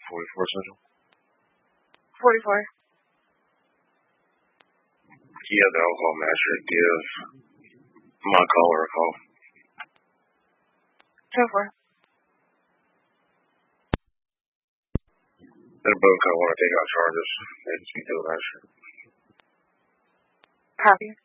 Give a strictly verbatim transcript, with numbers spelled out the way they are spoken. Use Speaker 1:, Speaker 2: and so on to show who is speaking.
Speaker 1: forty-four Central.
Speaker 2: forty-four.
Speaker 1: Yeah, the alcohol master. Give my caller a call.
Speaker 2: ten four.
Speaker 1: They're both going to want to take out charges. They just be doing that shit.
Speaker 2: Copy.